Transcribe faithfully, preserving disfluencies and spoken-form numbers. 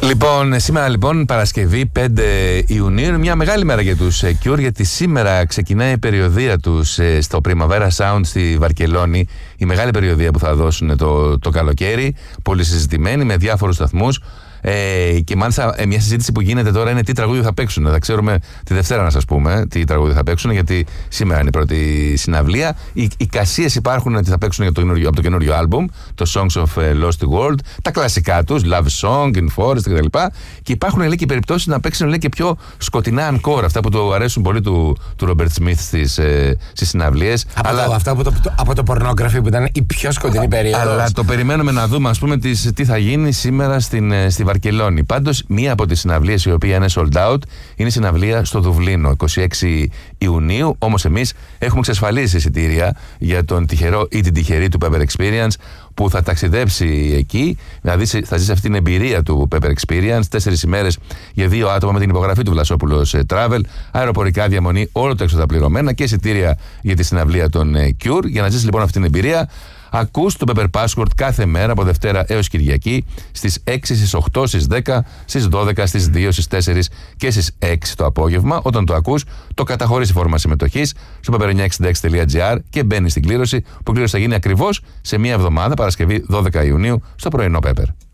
Λοιπόν, σήμερα λοιπόν Παρασκευή πέντε Ιουνίου είναι μια μεγάλη μέρα για τους Cure, γιατί σήμερα ξεκινάει η περιοδεία τους στο Primavera Sound στη Βαρκελόνη, η μεγάλη περιοδεία που θα δώσουν το, το καλοκαίρι, πολύ συζητημένη με διάφορους σταθμούς. Ε, και μάλιστα ε, μια συζήτηση που γίνεται τώρα είναι τι τραγούδια θα παίξουν. Θα ξέρουμε τη Δευτέρα να σας πούμε τι τραγούδια θα παίξουν, γιατί σήμερα είναι η πρώτη συναυλία. Οι, οι κασίες υπάρχουν ότι θα παίξουν για το, από το καινούριο άλμπουμ, το Songs of Lost World, τα κλασικά τους, Love Song, In Forest κτλ. Και υπάρχουν λέει, και περιπτώσεις να παίξουν λέει, και πιο σκοτεινά encore, αυτά που του αρέσουν πολύ του, του Robert Smith στις, ε, στις συναυλίες. Από, αλλά, το, αυτά από, το, από το πορνόγραφι που ήταν η πιο σκοτεινή περίοδος. Αλλά το περιμένουμε να δούμε, ας πούμε, τις, τι θα γίνει σήμερα στην, στη Βαρκελόνη. Πάντως, μία από τις συναυλίες η οποία είναι sold out είναι η συναυλία στο Δουβλίνο, είκοσι έξι Ιουνίου. Όμως, εμείς έχουμε εξασφαλίσει εισιτήρια για τον τυχερό ή την τυχερή του Pepper Experience που θα ταξιδέψει εκεί, δηλαδή θα ζήσει αυτή την εμπειρία του Pepper Experience. Τέσσερις ημέρες για δύο άτομα με την υπογραφή του Βλασόπουλος Travel, αεροπορικά διαμονή, όλο το έξοδα πληρωμένα και εισιτήρια για τη συναυλία των Cure. Για να ζήσει λοιπόν αυτή την εμπειρία, ακούς το Pepper Password κάθε μέρα από Δευτέρα έως Κυριακή στις έξι, στις οκτώ, στις δέκα, στις δώδεκα, στις δύο, στις τέσσερις και στις έξι το απόγευμα. Όταν το ακούς, το καταχωρείς στη φόρμα συμμετοχής στο pepper εννιακόσια εξήντα έξι τελεία τζι άρ και μπαίνεις στην κλήρωση, που κλήρωση θα γίνει ακριβώς σε μία εβδομάδα, Παρασκευή δώδεκα Ιουνίου, στο πρωινό Pepper.